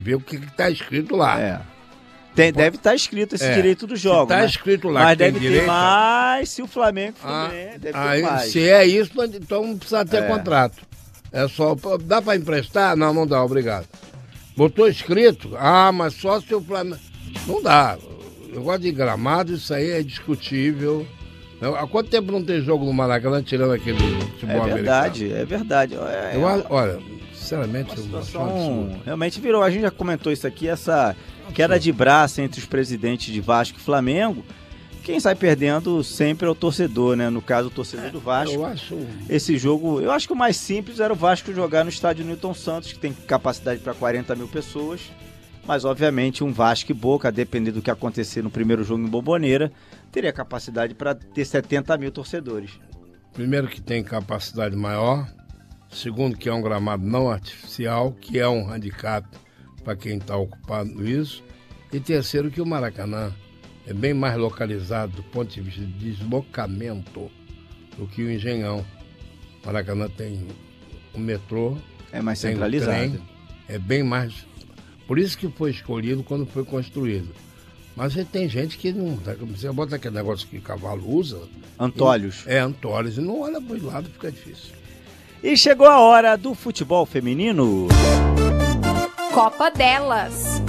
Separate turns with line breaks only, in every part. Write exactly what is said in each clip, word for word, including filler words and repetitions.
ver o que está escrito lá.
É. Tem, deve estar tá escrito esse é. direito do jogo.
Está escrito lá.
Mas
que
deve
tem
ter
direito,
mais se o Flamengo for
ah,
bem, deve
aí,
ter mais.
Se é isso, então não precisa ter
é.
contrato. É só. Dá para emprestar? Não, não dá, obrigado. Botou escrito? Ah, mas só se o Flamengo. Não dá. Eu gosto de gramado, isso aí é discutível. Há quanto tempo não tem jogo no Maracanã tirando aquele futebol
americano? É verdade,
americano?
é verdade. É,
eu,
é,
olha, sinceramente,
a situação realmente virou. A gente já comentou isso aqui, essa queda de braço entre os presidentes de Vasco e Flamengo. Quem sai perdendo sempre é o torcedor, né? No caso, o torcedor é, do Vasco.
Eu acho...
Esse jogo, eu acho que o mais simples era o Vasco jogar no estádio Newton Santos, que tem capacidade para quarenta mil pessoas. Mas, obviamente, um Vasco e Boca, a depender do que acontecer no primeiro jogo em Bombonera, teria capacidade para ter setenta mil torcedores.
Primeiro que tem capacidade maior. Segundo que é um gramado não artificial, que é um handicap para quem está ocupado isso. E terceiro que o Maracanã é bem mais localizado do ponto de vista de deslocamento do que o Engenhão. O Maracanã tem o metrô. É mais centralizado. Trem, é bem mais... Por isso que foi escolhido quando foi construído. Mas tem gente que não... Você bota aquele negócio que o cavalo usa...
Antolhos.
E, é, Antolhos. E não olha para o lado, fica difícil.
E chegou a hora do futebol feminino.
Copa delas.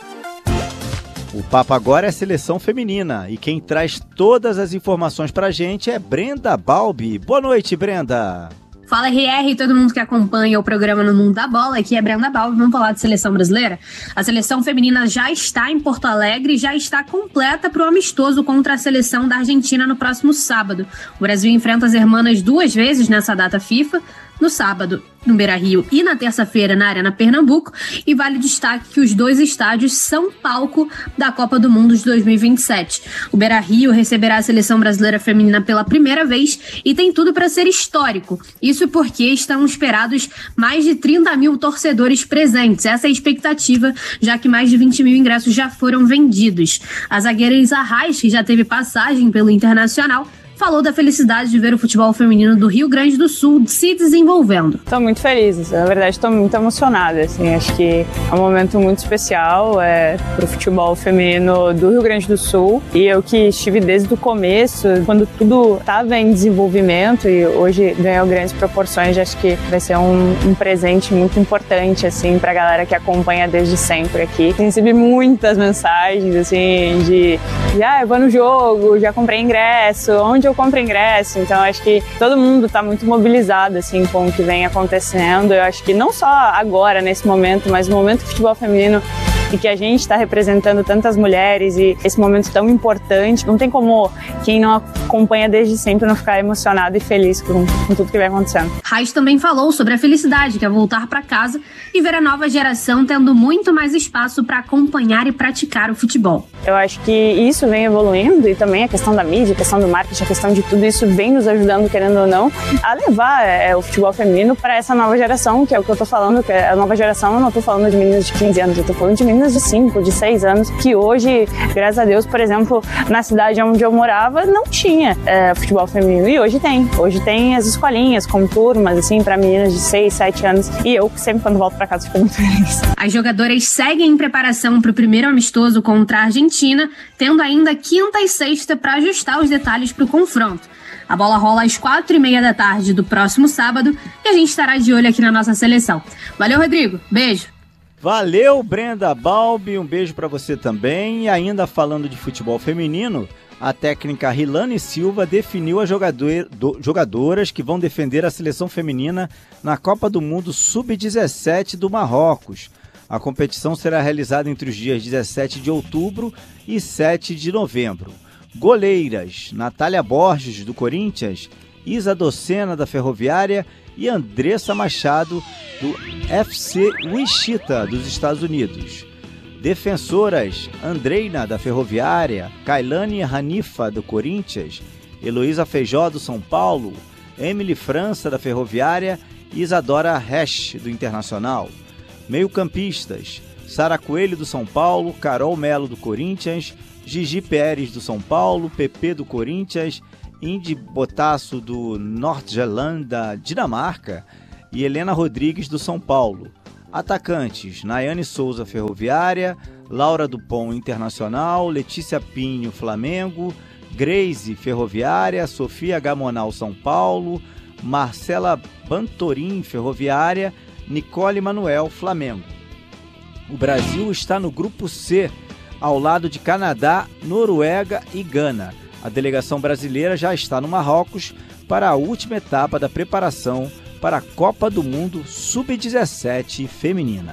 O papo agora é seleção feminina. E quem traz todas as informações pra gente é Brenda Balbi. Boa noite, Brenda.
Fala, R R, todo mundo que acompanha o programa No Mundo da Bola. Aqui é Brenda Balbi, vamos falar de seleção brasileira. A seleção feminina já está em Porto Alegre e já está completa para o amistoso contra a seleção da Argentina no próximo sábado. O Brasil enfrenta as hermanas duas vezes nessa data FIFA, no sábado no Beira-Rio e na terça-feira na Arena Pernambuco, e vale destaque que os dois estádios são palco da Copa do Mundo de dois mil e vinte e sete. O Beira-Rio receberá a seleção brasileira feminina pela primeira vez e tem tudo para ser histórico. Isso porque estão esperados mais de trinta mil torcedores presentes. Essa é a expectativa, já que mais de vinte mil ingressos já foram vendidos. A zagueira Isa Reis, que já teve passagem pelo Internacional, falou da felicidade de ver o futebol feminino do Rio Grande do Sul se desenvolvendo.
Estou muito feliz, na verdade estou muito emocionada, assim, acho que é um momento muito especial é, para o futebol feminino do Rio Grande do Sul, e eu que estive desde o começo, quando tudo estava em desenvolvimento e hoje ganhou grandes proporções, acho que vai ser um, um presente muito importante, assim, para a galera que acompanha desde sempre aqui. Recebi muitas mensagens, assim, de, de ah, eu vou no jogo, já comprei ingresso, onde eu compro ingresso, então acho que todo mundo está muito mobilizado assim, com o que vem acontecendo. Eu acho que não só agora, nesse momento, mas no momento do futebol feminino e que a gente está representando tantas mulheres e esse momento tão importante, não tem como quem não acompanha desde sempre não ficar emocionado e feliz com, com tudo que vem acontecendo.
Reis também falou sobre a felicidade que é voltar para casa e ver a nova geração tendo muito mais espaço para acompanhar e praticar o futebol.
Eu acho que isso vem evoluindo e também a questão da mídia, a questão do marketing, a questão de tudo isso vem nos ajudando, querendo ou não, a levar é, o futebol feminino para essa nova geração, que é o que eu tô falando, que é a nova geração, eu não tô falando de meninas de quinze anos, eu tô falando de meninas de cinco, de seis anos, que hoje, graças a Deus, por exemplo, na cidade onde eu morava, não tinha é, futebol feminino, e hoje tem. Hoje tem as escolinhas com turmas, assim, para meninas de seis, sete anos, e eu sempre quando volto para casa fico muito feliz.
As jogadoras seguem em preparação para o primeiro amistoso contra a Argentina, tendo ainda quinta e sexta para ajustar os detalhes para o confronto. A bola rola às quatro e meia da tarde do próximo sábado e a gente estará de olho aqui na nossa seleção. Valeu, Rodrigo. Beijo.
Valeu, Brenda Balbi. Um beijo para você também. E ainda falando de futebol feminino, a técnica Rilane Silva definiu as jogador, do, jogadoras que vão defender a seleção feminina na Copa do Mundo sub dezessete do Marrocos. A competição será realizada entre os dias dezessete de outubro e sete de novembro. Goleiras: Natália Borges, do Corinthians, Isa Docena, da Ferroviária, e Andressa Machado, do F C Wichita, dos Estados Unidos. Defensoras: Andreina, da Ferroviária, Kailane Hanifa, do Corinthians, Heloísa Feijó, do São Paulo, Emily França, da Ferroviária, e Isadora Resch, do Internacional. Meio-campistas: Sara Coelho, do São Paulo, Carol Melo, do Corinthians, Gigi Pérez, do São Paulo, Pepe, do Corinthians, Indy Botasso, do Nordjylland, da Dinamarca, e Helena Rodrigues, do São Paulo. Atacantes: Nayane Souza, Ferroviária, Laura Dupont, Internacional, Letícia Pinho, Flamengo, Grace, Ferroviária, Sofia Gamonal, São Paulo, Marcela Bantorim, Ferroviária, Nicole Manuel, Flamengo. O Brasil está no grupo C, ao lado de Canadá, Noruega e Gana. A delegação brasileira já está no Marrocos para a última etapa da preparação para a Copa do Mundo sub dezessete feminina.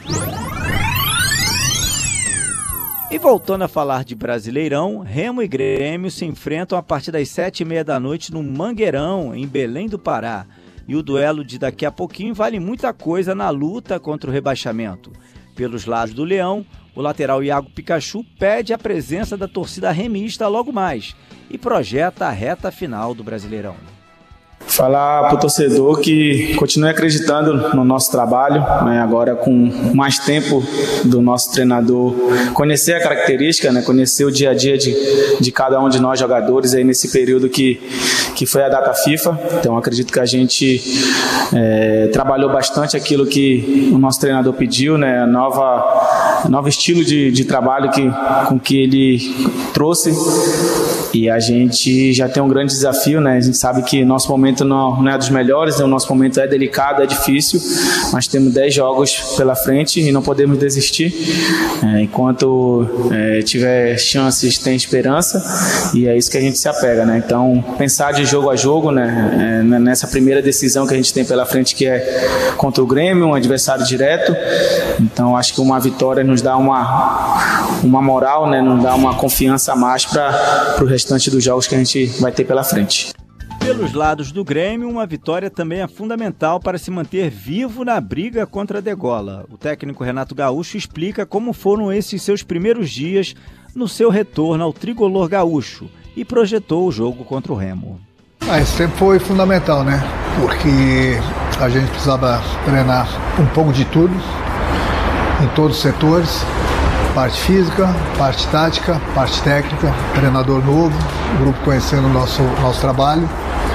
E voltando a falar de Brasileirão, Remo e Grêmio se enfrentam a partir das sete e meia da noite no Mangueirão, em Belém do Pará. E o duelo de daqui a pouquinho vale muita coisa na luta contra o rebaixamento. Pelos lados do Leão, o lateral Iago Pikachu pede a presença da torcida remista logo mais e projeta a reta final do Brasileirão.
Falar para o torcedor que continue acreditando no nosso trabalho, né, agora com mais tempo do nosso treinador, conhecer a característica, né, conhecer o dia a dia de, de cada um de nós jogadores aí nesse período que, que foi a data FIFA. Então acredito que a gente é, trabalhou bastante aquilo que o nosso treinador pediu, né, a nova, a novo estilo de, de trabalho que, com que ele trouxe, e a gente já tem um grande desafio, né, a gente sabe que nosso momento Não, não é dos melhores, né? O nosso momento é delicado, é difícil, mas temos dez jogos pela frente e não podemos desistir. É, enquanto é, tiver chances, tem esperança, e é isso que a gente se apega, né? Então, pensar de jogo a jogo, né? É, nessa primeira decisão que a gente tem pela frente, que é contra o Grêmio, um adversário direto. Então, acho que uma vitória nos dá uma, uma moral, né? Nos dá uma confiança a mais para o restante dos jogos que a gente vai ter pela frente.
Pelos lados do Grêmio, uma vitória também é fundamental para se manter vivo na briga contra a degola. O técnico Renato Gaúcho explica como foram esses seus primeiros dias no seu retorno ao tricolor gaúcho e projetou o jogo contra o Remo.
Ah, isso sempre foi fundamental, né? Porque a gente precisava treinar um pouco de tudo, em todos os setores, parte física, parte tática, parte técnica, treinador novo, o grupo conhecendo o nosso, nosso trabalho.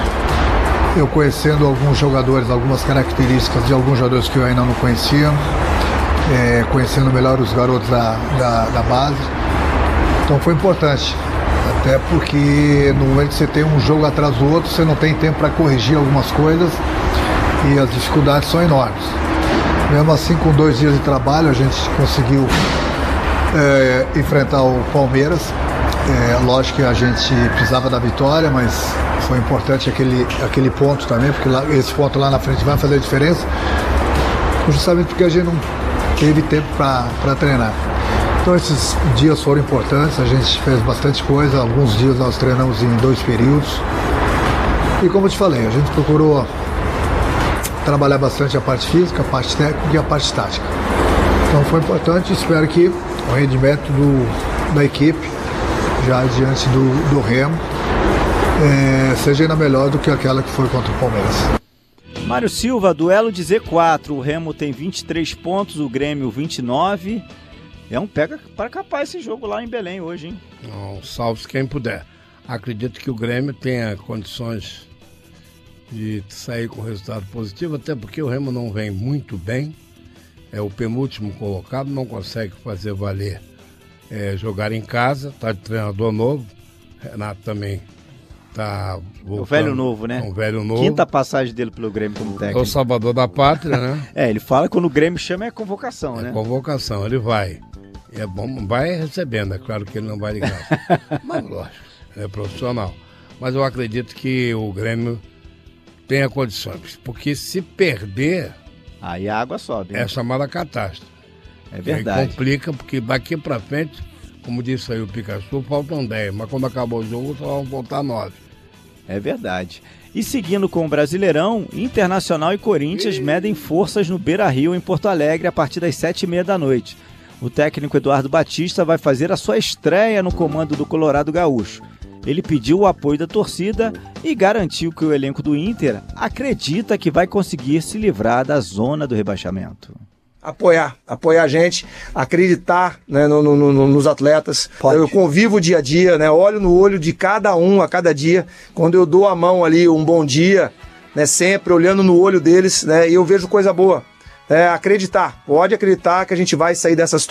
Eu conhecendo alguns jogadores, algumas características de alguns jogadores que eu ainda não conhecia, é, conhecendo melhor os garotos da, da, da base. Então foi importante, até porque no momento que você tem um jogo atrás do outro, você não tem tempo para corrigir algumas coisas e as dificuldades são enormes. Mesmo assim, com dois dias de trabalho, a gente conseguiu é, enfrentar o Palmeiras. É, lógico que a gente precisava da vitória, mas foi importante aquele, aquele ponto também, porque lá, esse ponto lá na frente vai fazer a diferença, justamente porque a gente não teve tempo para treinar. Então esses dias foram importantes, a gente fez bastante coisa, alguns dias nós treinamos em dois períodos, e como eu te falei, a gente procurou trabalhar bastante a parte física, a parte técnica e a parte tática. Então foi importante, espero que o rendimento do, da equipe, já diante do, do Remo, é, seja ainda melhor do que aquela que foi contra o Palmeiras.
Mário Silva, duelo de Z quatro, o Remo tem vinte e três pontos, o Grêmio vinte e nove. É um pega para capar esse jogo lá em Belém hoje, hein?
Não, salve quem puder. Acredito que o Grêmio tenha condições de sair com resultado positivo, até porque o Remo não vem muito bem, é o penúltimo colocado, não consegue fazer valer é, jogar em casa, está de treinador novo, Renato também está voltando.
O velho novo, né?
Um velho novo.
Quinta passagem dele pelo Grêmio como técnico.
É o salvador da pátria, né?
É, ele fala que quando o Grêmio chama é convocação,
é
né?
Convocação, ele vai. É bom, vai recebendo, é claro que ele não vai ligar. Mas lógico, é profissional. Mas eu acredito que o Grêmio tenha condições, porque se perder,
aí a água sobe.
É chamada catástrofe.
É verdade.
Aí complica, porque daqui pra frente, como disse aí o Pikachu, faltam dez, mas quando acabou o jogo só vão voltar nove.
É verdade. E seguindo com o Brasileirão, Internacional e Corinthians e... medem forças no Beira-Rio, em Porto Alegre, a partir das sete e meia da noite. O técnico Eduardo Batista vai fazer a sua estreia no comando do Colorado Gaúcho. Ele pediu o apoio da torcida e garantiu que o elenco do Inter acredita que vai conseguir se livrar da zona do rebaixamento.
Apoiar, apoiar a gente, acreditar, né, no, no, no, nos atletas. Pode. Eu convivo dia a dia, né, olho no olho de cada um a cada dia. Quando eu dou a mão ali, um bom dia, né, sempre olhando no olho deles, né, e eu vejo coisa boa. é, acreditar, pode acreditar que a gente vai sair dessa situação.